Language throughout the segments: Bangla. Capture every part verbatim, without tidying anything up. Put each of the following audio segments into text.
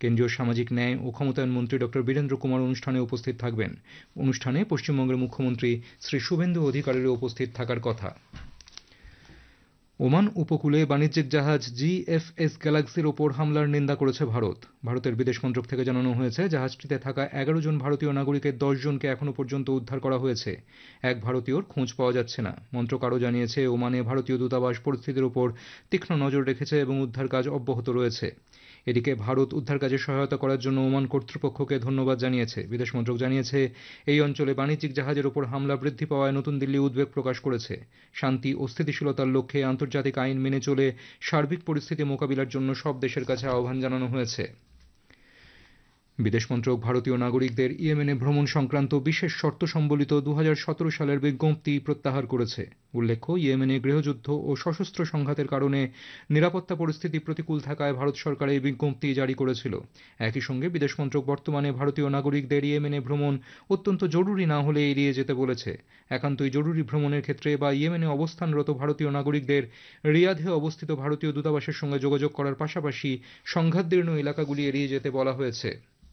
কেন্দ্রীয় সামাজিক ন্যায় ও ক্ষমতায়ন মন্ত্রী ডক্টর বীরেন্দ্র কুমার অনুষ্ঠানে উপস্থিত থাকবেন। অনুষ্ঠানে পশ্চিমবঙ্গের মুখ্যমন্ত্রী শ্রী শুভেন্দু অধিকারীরও উপস্থিত থাকার কথা। ওমান উপকূলে বাণিজ্যিক জাহাজ জিএফএস গ্যালাক্সির ওপর হামলার নিন্দা করেছে ভারত। ভারতের বিদেশ মন্ত্রক থেকে জানানো হয়েছে, জাহাজটিতে থাকা এগারো জন ভারতীয় নাগরিকের দশ জনকে এখনও পর্যন্ত উদ্ধার করা হয়েছে। এক ভারতীয়র খোঁজ পাওয়া যাচ্ছে না। মন্ত্রক আরও জানিয়েছে, ওমানে ভারতীয় দূতাবাস পরিস্থিতির ওপর তীক্ষ্ণ নজর রেখেছে এবং উদ্ধার কাজ অব্যাহত রয়েছে। এদিকে ভারত উদ্ধার কাজে সহায়তা করার জন্য ওমান কর্তৃপক্ষকে ধন্যবাদ জানিয়েছে। বিদেশ মন্ত্রক জানিয়েছে, এই অঞ্চলে বাণিজ্যিক জাহাজের ওপর হামলা বৃদ্ধি পাওয়ায় নতুন দিল্লি উদ্বেগ প্রকাশ করেছে। শান্তি ও স্থিতিশীলতার লক্ষ্যে আন্তর্জাতিক আইন মেনে চলে সার্বিক পরিস্থিতি মোকাবিলার জন্য সব দেশের কাছে আহ্বান জানানো হয়েছে। বিদেশ মন্ত্রক ভারতীয় নাগরিকদের ইয়েমেনে ভ্রমণ সংক্রান্ত বিশেষ শর্ত সম্বলিত দু হাজার সতেরো সালের বিজ্ঞপ্তি প্রত্যাহার করেছে। উল্লেখ্য, ইয়েমেনে গৃহযুদ্ধ ও সশস্ত্র সংঘাতের কারণে নিরাপত্তা পরিস্থিতি প্রতিকূল থাকায় ভারত সরকার এই বিজ্ঞপ্তি জারি করেছিল। একই সঙ্গে বিদেশ মন্ত্রক বর্তমানে ভারতীয় নাগরিকদের ইয়েমেনে ভ্রমণ অত্যন্ত জরুরি না হলে এড়িয়ে যেতে বলেছে। একান্তই জরুরি ভ্রমণের ক্ষেত্রে বা ইয়েমেনে অবস্থানরত ভারতীয় নাগরিকদের রিয়াধে অবস্থিত ভারতীয় দূতাবাসের সঙ্গে যোগাযোগ করার পাশাপাশি সংঘাতদীর্ণ এলাকাগুলি এড়িয়ে যেতে বলা হয়েছে।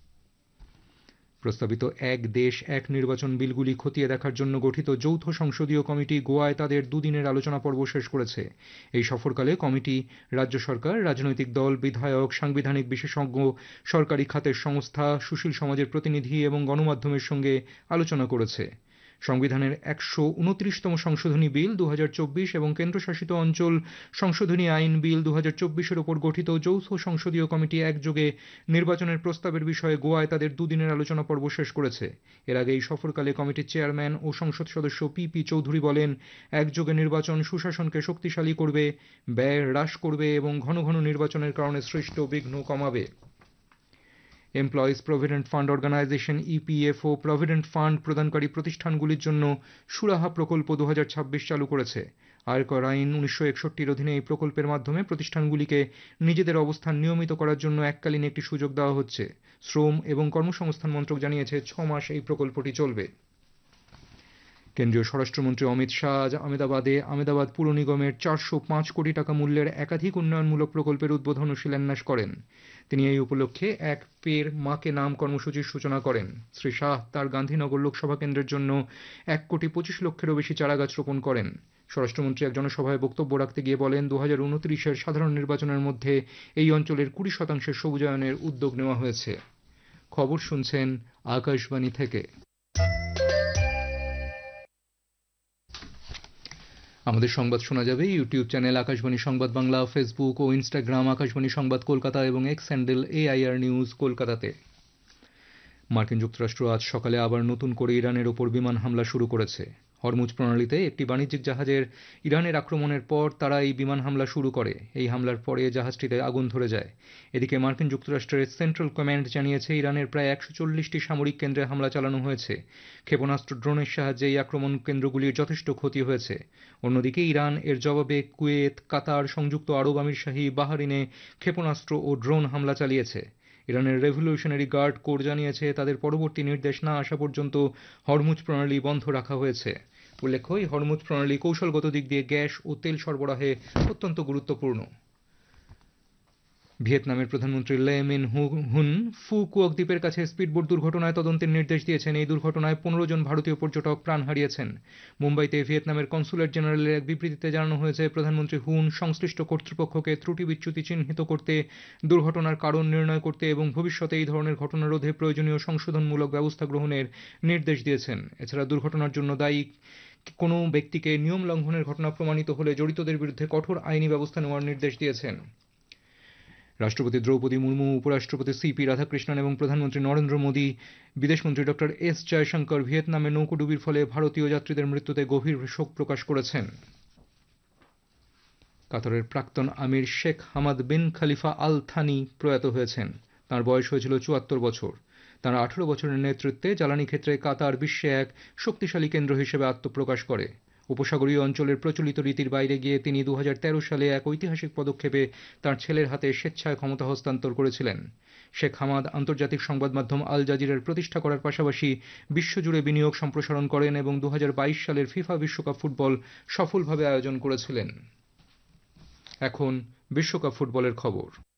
প্রস্তাবিত এক দেশ এক নির্বাচন বিলগুলি খতিয়ে দেখার জন্য গঠিত যৌথ সংসদীয় কমিটি গোয়ায় তাদের দুদিনের আলোচনা পর্ব শেষ করেছে। এই সফরকালে কমিটি রাজ্য সরকার, রাজনৈতিক দল, বিধায়ক, সাংবিধানিক বিশেষজ্ঞ, সরকারি খাতের সংস্থা, সুশীল সমাজের প্রতিনিধি এবং গণমাধ্যমের সঙ্গে আলোচনা করেছে। সংবিধানের একশো উনত্রিশতম সংশোধনী বিল দু হাজার চব্বিশ এবং কেন্দ্রশাসিত অঞ্চল সংশোধনী আইন বিল দু হাজার চব্বিশের ওপর গঠিত যৌথ সংসদীয় কমিটি একযোগে নির্বাচনের প্রস্তাবের বিষয়ে গোয়ায় তাদের দুদিনের আলোচনা পর্ব শেষ করেছে। এর আগে এই সফরকালে কমিটির চেয়ারম্যান ও সংসদ সদস্য পি পি চৌধুরী বলেন, একযোগে নির্বাচন সুশাসনকে শক্তিশালী করবে, ব্যয় হ্রাস করবে এবং ঘন ঘন নির্বাচনের কারণে সৃষ্ট বিঘ্ন কমাবে। Employees provident fund organisation EPFO provident fund প্রদানকারী প্রতিষ্ঠানগুলির জন্য সুরাহা প্রকল্প দু হাজার ছাব্বিশ চালু করেছে। আয়কর আইন উনিশশো একষট্টির অধীনে এই প্রকল্পের মাধ্যমে প্রতিষ্ঠানগুলিকে নিজেদের অবস্থান নিয়মিত করার জন্য এককালীন একটি সুযোগ দেওয়া হচ্ছে। শ্রম এবং কর্মসংস্থান মন্ত্রক জানিয়েছে, ছ মাস এই প্রকল্পটি চলবে। কেন্দ্রীয় স্বরাষ্ট্রমন্ত্রী অমিত শাহ আজ আহমেদাবাদে আহমেদাবাদ পুর নিগমের চারশো পাঁচ কোটি টাকা মূল্যের একাধিক উন্নয়নমূলক প্রকল্পের উদ্বোধন ও শিলান্যাস করেন। তিনি এই উপলক্ষে এক পের মাকে নাম কর্মসূচির সূচনা করেন। শ্রী শাহ তার গান্ধীনগর লোকসভা কেন্দ্রের জন্য এক কোটি পঁচিশ লক্ষেরও বেশি চারাগাছ রোপণ করেন। স্বরাষ্ট্রমন্ত্রী এক জনসভায় বক্তব্য রাখতে গিয়ে বলেন, দু হাজার উনত্রিশের সাধারণ নির্বাচনের মধ্যে এই অঞ্চলের কুড়ি শতাংশের সবুজায়নের উদ্যোগ নেওয়া হয়েছে। খবর শুনছেন আকাশবাণী থেকে। আমাদের সংবাদ শোনা যাবে ইউটিউব চ্যানেল আকাশবাণী সংবাদ বাংলা, ফেসবুক ও ইনস্টাগ্রাম আকাশবাণী সংবাদ কলকাতা এবং এক্স হ্যান্ডেল এআইআর নিউজ কলকাতাতে। মার্কিন যুক্তরাষ্ট্র আজ সকালে আবার নতুন করে ইরানের ওপর বিমান হামলা শুরু করেছে। হরমুজ প্রণালীতে একটি বাণিজ্যিক জাহাজের ইরানের আক্রমণের পর তারা এই বিমান হামলা শুরু করে। এই হামলার পরে জাহাজটিতে আগুন ধরে যায়। এদিকে মার্কিন যুক্তরাষ্ট্রের সেন্ট্রাল কমান্ড জানিয়েছে, ইরানের প্রায় একশো চল্লিশটি সামরিক কেন্দ্রে হামলা চালানো হয়েছে। ক্ষেপণাস্ত্র ড্রোনের সাহায্যে এই আক্রমণ কেন্দ্রগুলির যথেষ্ট ক্ষতি হয়েছে। অন্যদিকে ইরান এর জবাবে কুয়েত, কাতার, সংযুক্ত আরব আমিরশাহী, বাহরিনে ক্ষেপণাস্ত্র ও ড্রোন হামলা চালিয়েছে। ইরানের রেভলিউশনারি গার্ড কোর জানিয়েছে, তাদের পরবর্তী নির্দেশ না আসা পর্যন্ত হরমুজ প্রণালী বন্ধ রাখা হয়েছে। উল্লেখ্য, এই হরমুজ প্রণালী কৌশলগত দিক দিয়ে গ্যাস ও তেল সরবরাহে অত্যন্ত গুরুত্বপূর্ণ। ভিয়েতনামের প্রধানমন্ত্রী লে মিন হুন ফু কুয়ক দ্বীপের কাছে স্পিডবোট দুর্ঘটনায় তদন্তের নির্দেশ দিয়েছেন। এই দুর্ঘটনায় পনেরো জন ভারতীয় পর্যটক প্রাণ হারিয়েছেন। মুম্বাইতে ভিয়েতনামের কনসুলেট জেনারেলের এক বিবৃতিতে জানানো হয়েছে, প্রধানমন্ত্রী হুন সংশ্লিষ্ট কর্তৃপক্ষকে ত্রুটি বিচ্যুতি চিহ্নিত করতে, দুর্ঘটনার কারণ নির্ণয় করতে এবং ভবিষ্যতে এই ধরনের ঘটনা রোধে প্রয়োজনীয় সংশোধনমূলক ব্যবস্থা গ্রহণের নির্দেশ দিয়েছেন। এছাড়া দুর্ঘটনার জন্য দায়ী কোনো ব্যক্তিকে নিয়ম লঙ্ঘনের ঘটনা প্রমাণিত হলে জড়িতদের বিরুদ্ধে কঠোর আইনি ব্যবস্থা নেওয়ার নির্দেশ দিয়েছেন। রাষ্ট্রপতি দ্রৌপদী মুর্মু, উপরাষ্ট্রপতি সিপি রাধাকৃষ্ণন এবং প্রধানমন্ত্রী নরেন্দ্র মোদী, বিদেশমন্ত্রী ডক্টর এস জয়শঙ্কর ভিয়েতনামে নৌকোডুবির ফলে ভারতীয় যাত্রীদের মৃত্যুতে গভীর শোক প্রকাশ করেছেন। কাতারের প্রাক্তন আমির শেখ হামাদ বিন খলিফা আল থানি প্রয়াত হয়েছেন। তাঁর বয়স হয়েছিল চুয়াত্তর বছর। তাঁর আঠারো বছরের নেতৃত্বে জ্বালানি ক্ষেত্রে কাতার বিশ্বে এক শক্তিশালী কেন্দ্র হিসেবে আত্মপ্রকাশ করে। উপসাগরীয় অঞ্চলের প্রচলিত রীতির বাইরে গিয়ে তিনি দু হাজার তেরো সালে এক ঐতিহাসিক পদক্ষেপে তাঁর ছেলের হাতে স্বেচ্ছায় ক্ষমতা হস্তান্তর করেছিলেন। শেখ হামাদ আন্তর্জাতিক সংবাদ মাধ্যম আল জাজিরার প্রতিষ্ঠা করার পাশাপাশি বিশ্বজুড়ে বিনিয়োগ সম্প্রসারণ করেন এবং দু হাজার বাইশ সালের ফিফা বিশ্বকাপ ফুটবল সফলভাবে আয়োজন করেছিলেন। এখন বিশ্বকাপ ফুটবলের খবর।